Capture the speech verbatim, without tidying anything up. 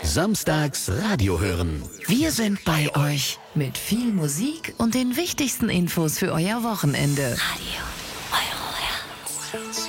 Samstags Radio hören. Wir sind bei euch. Mit viel Musik und den wichtigsten Infos für euer Wochenende. Radio Euro Herz.